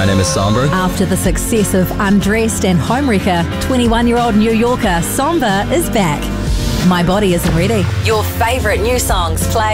my name is Somber. After the success of Undressed and Homewrecker, 21-year-old New Yorker Somber is back. My Body Isn't Ready. Your favourite new songs play